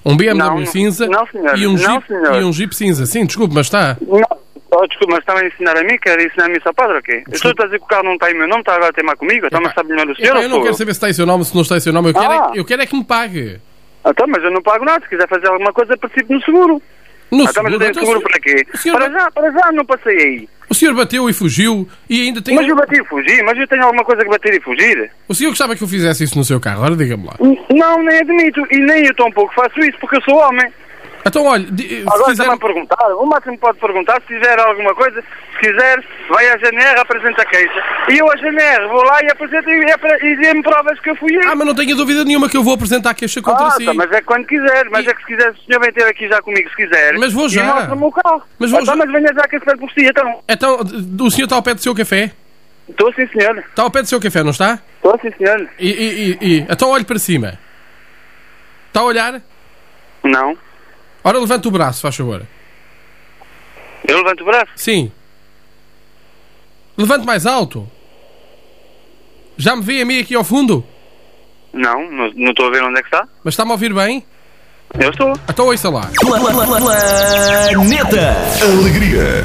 Um BMW cinza não, senhor. E um Jeep cinza. Sim, desculpe, mas está. Não. Desculpa, mas está a ensinar a mim? Quer ensinar a mim só padre ou quê? Eu estou a dizer que o carro não está em meu nome, está agora a teimar comigo, então mas sabe melhor do senhor. Eu não quero saber se está em seu nome, se não está em seu nome, eu quero é que me pague. Então, mas eu não pago nada, se quiser fazer alguma coisa, participe no seguro. Mas eu tenho seguro para quê? Para já não passei aí. O senhor bateu e fugiu e ainda tem... Mas eu bati e fugi, mas eu tenho alguma coisa que bater e fugir. O senhor gostava que eu fizesse isso no seu carro? Ora, diga-me lá. Não, nem admito, e nem eu tão pouco faço isso, porque eu sou homem. Então, olha... Agora está-me a perguntar, o máximo pode perguntar, se quiser alguma coisa, se quiser, vai à GNR, apresenta a queixa. E eu à GNR vou lá e apresento e dê-me provas que eu fui aí. Mas não tenho dúvida nenhuma que eu vou apresentar a queixa contra si. Mas é quando quiser, mas é que se quiser, o senhor vem ter aqui já comigo, se quiser. Mas vou já. E mostra-me o carro. Mas venha já que eu espero por si, então. Então, o senhor está ao pé do seu café? Estou sim, senhor. Está ao pé do seu café, não está? Estou sim, senhor. Então olhe para cima. Está a olhar? Não. Ora, levanta o braço, faz favor. Eu levanto o braço? Sim. Levante mais alto. Já me vê a mim aqui ao fundo? Não estou a ver onde é que está. Mas está-me a ouvir bem? Eu estou. Então ouça lá. Planeta Alegria.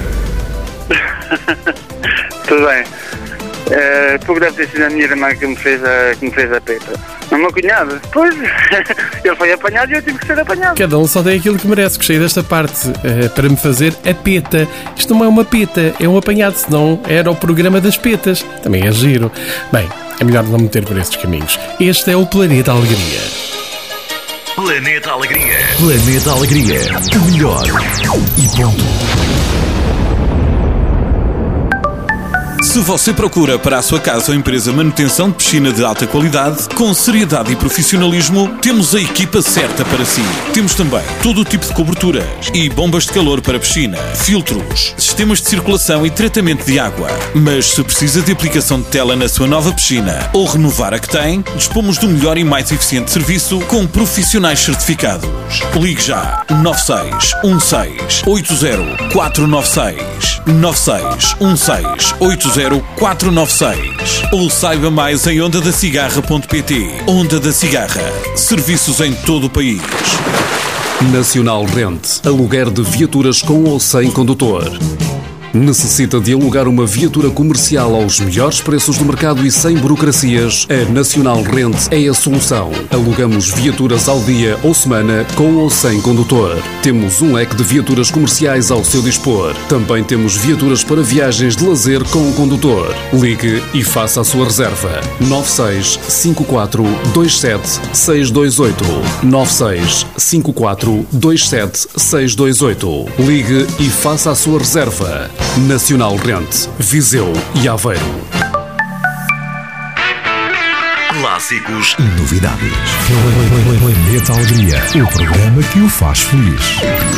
Tudo bem. Pouco deve ter sido a minha irmã que me fez a peta. O meu cunhado, pois, ele foi apanhado e eu tive que ser apanhado. Cada um só tem aquilo que merece. Gostei desta parte para me fazer a peta. Isto não é uma peta, é um apanhado, senão era o programa das petas. Também é giro. Bem, é melhor não meter por estes caminhos. Este é o Planeta Alegria. Planeta Alegria. Planeta Alegria. O melhor. E ponto. Se você procura para a sua casa ou empresa manutenção de piscina de alta qualidade, com seriedade e profissionalismo, temos a equipa certa para si. Temos também todo o tipo de coberturas e bombas de calor para piscina, filtros, sistemas de circulação e tratamento de água. Mas se precisa de aplicação de tela na sua nova piscina ou renovar a que tem, dispomos do melhor e mais eficiente serviço com profissionais certificados. Ligue já 9616 80 496 9616 80 496 ou saiba mais em ondadacigarra.pt. Onda da Cigarra. Serviços em todo o país. Nacional Rent. Aluguer de viaturas com ou sem condutor. Necessita de alugar uma viatura comercial aos melhores preços do mercado e sem burocracias? A Nacional Rent é a solução. Alugamos viaturas ao dia ou semana, com ou sem condutor. Temos um leque de viaturas comerciais ao seu dispor. Também temos viaturas para viagens de lazer com o condutor. Ligue e faça a sua reserva. 965427 965427 Ligue e faça a sua reserva. Nacional Rent, Viseu e Aveiro. Clássicos e novidades. Planeta Alegria, o programa que o faz feliz.